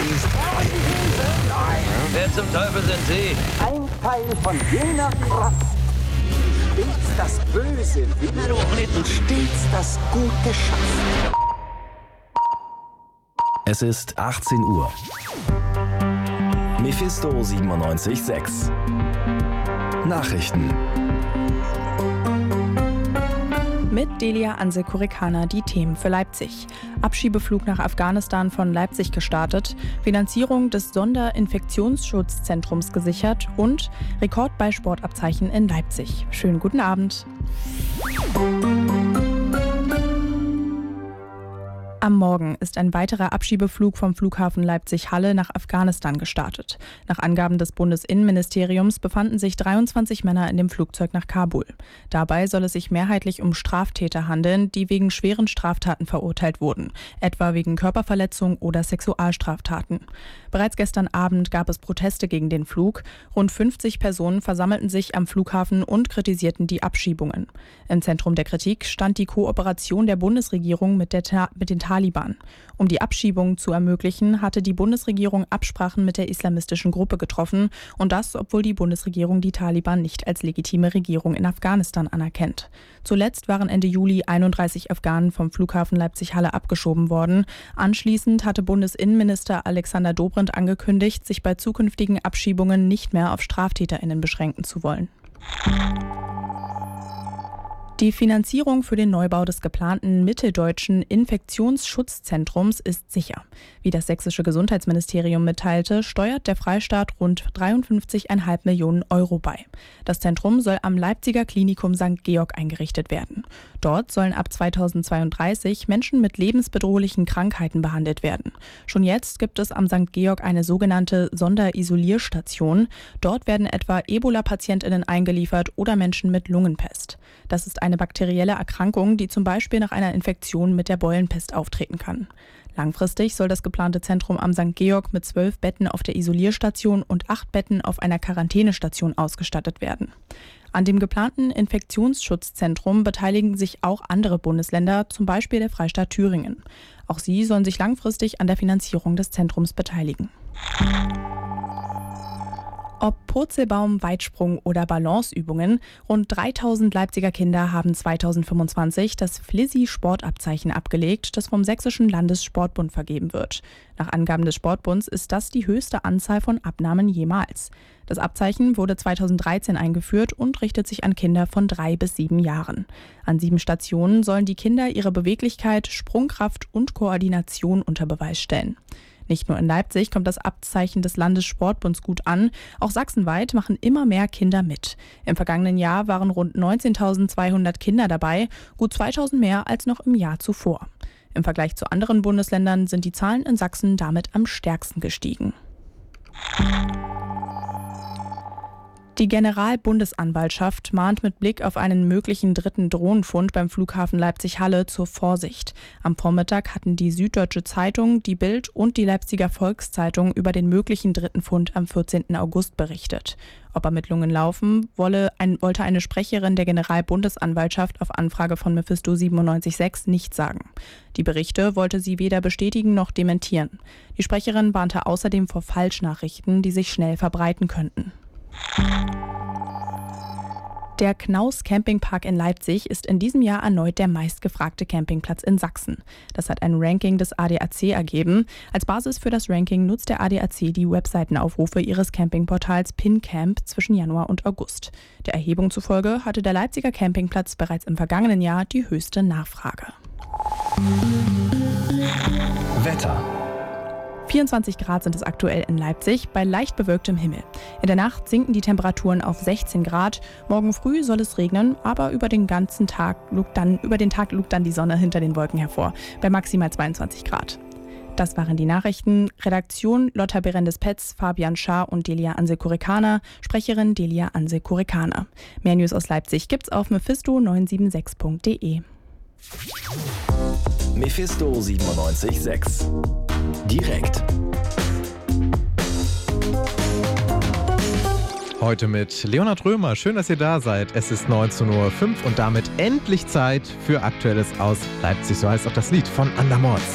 schießt. Wer zum Teufel sind Sie? Ein Teil von jener Kraft, die stets das Böse will und stets das Gute schafft. Es ist 18 Uhr. Mephisto 97.6. Nachrichten. Mit Delia Anse-Kurikana die Themen für Leipzig. Abschiebeflug nach Afghanistan von Leipzig gestartet, Finanzierung des Sonderinfektionsschutzzentrums gesichert und Rekord bei Sportabzeichen in Leipzig. Schönen guten Abend. Am Morgen ist ein weiterer Abschiebeflug vom Flughafen Leipzig-Halle nach Afghanistan gestartet. Nach Angaben des Bundesinnenministeriums befanden sich 23 Männer in dem Flugzeug nach Kabul. Dabei soll es sich mehrheitlich um Straftäter handeln, die wegen schweren Straftaten verurteilt wurden, etwa wegen Körperverletzung oder Sexualstraftaten. Bereits gestern Abend gab es Proteste gegen den Flug. Rund 50 Personen versammelten sich am Flughafen und kritisierten die Abschiebungen. Im Zentrum der Kritik stand die Kooperation der Bundesregierung mit den Taliban. Um die Abschiebung zu ermöglichen, hatte die Bundesregierung Absprachen mit der islamistischen Gruppe getroffen und das, obwohl die Bundesregierung die Taliban nicht als legitime Regierung in Afghanistan anerkennt. Zuletzt waren Ende Juli 31 Afghanen vom Flughafen Leipzig-Halle abgeschoben worden. Anschließend hatte Bundesinnenminister Alexander Dobrindt angekündigt, sich bei zukünftigen Abschiebungen nicht mehr auf StraftäterInnen beschränken zu wollen. Die Finanzierung für den Neubau des geplanten mitteldeutschen Infektionsschutzzentrums ist sicher. Wie das sächsische Gesundheitsministerium mitteilte, steuert der Freistaat rund 53,5 Millionen Euro bei. Das Zentrum soll am Leipziger Klinikum St. Georg eingerichtet werden. Dort sollen ab 2032 Menschen mit lebensbedrohlichen Krankheiten behandelt werden. Schon jetzt gibt es am St. Georg eine sogenannte Sonderisolierstation. Dort werden etwa Ebola-PatientInnen eingeliefert oder Menschen mit Lungenpest. Das ist eine bakterielle Erkrankung, die zum Beispiel nach einer Infektion mit der Beulenpest auftreten kann. Langfristig soll das geplante Zentrum am St. Georg mit 12 Betten auf der Isolierstation und 8 Betten auf einer Quarantänestation ausgestattet werden. An dem geplanten Infektionsschutzzentrum beteiligen sich auch andere Bundesländer, zum Beispiel der Freistaat Thüringen. Auch sie sollen sich langfristig an der Finanzierung des Zentrums beteiligen. Ob Purzelbaum, Weitsprung oder Balanceübungen, rund 3000 Leipziger Kinder haben 2025 das Flizzy-Sportabzeichen abgelegt, das vom Sächsischen Landessportbund vergeben wird. Nach Angaben des Sportbunds ist das die höchste Anzahl von Abnahmen jemals. Das Abzeichen wurde 2013 eingeführt und richtet sich an Kinder von 3 bis 7 Jahren. An 7 Stationen sollen die Kinder ihre Beweglichkeit, Sprungkraft und Koordination unter Beweis stellen. Nicht nur in Leipzig kommt das Abzeichen des Landessportbunds gut an, auch sachsenweit machen immer mehr Kinder mit. Im vergangenen Jahr waren rund 19.200 Kinder dabei, gut 2.000 mehr als noch im Jahr zuvor. Im Vergleich zu anderen Bundesländern sind die Zahlen in Sachsen damit am stärksten gestiegen. Die Generalbundesanwaltschaft mahnt mit Blick auf einen möglichen dritten Drohnenfund beim Flughafen Leipzig-Halle zur Vorsicht. Am Vormittag hatten die Süddeutsche Zeitung, die Bild und die Leipziger Volkszeitung über den möglichen dritten Fund am 14. August berichtet. Ob Ermittlungen laufen, wollte eine Sprecherin der Generalbundesanwaltschaft auf Anfrage von Mephisto 97.6 nicht sagen. Die Berichte wollte sie weder bestätigen noch dementieren. Die Sprecherin warnte außerdem vor Falschnachrichten, die sich schnell verbreiten könnten. Der Knaus Campingpark in Leipzig ist in diesem Jahr erneut der meistgefragte Campingplatz in Sachsen. Das hat ein Ranking des ADAC ergeben. Als Basis für das Ranking nutzt der ADAC die Webseitenaufrufe ihres Campingportals PinCamp zwischen Januar und August. Der Erhebung zufolge hatte der Leipziger Campingplatz bereits im vergangenen Jahr die höchste Nachfrage. Wetter. 24 Grad sind es aktuell in Leipzig bei leicht bewölktem Himmel. In der Nacht sinken die Temperaturen auf 16 Grad. Morgen früh soll es regnen, aber über den Tag lugt dann die Sonne hinter den Wolken hervor, bei maximal 22 Grad. Das waren die Nachrichten. Redaktion Lotta Berendes-Petz, Fabian Schaar und Delia Anse-Kurikana. Sprecherin Delia Anse-Kurikana. Mehr News aus Leipzig gibt's auf mephisto976.de. Mephisto 97.6. Direkt. Heute mit Leonhard Römer. Schön, dass ihr da seid. Es ist 19:05 Uhr und damit endlich Zeit für Aktuelles aus Leipzig. So heißt auch das Lied von Andermorz.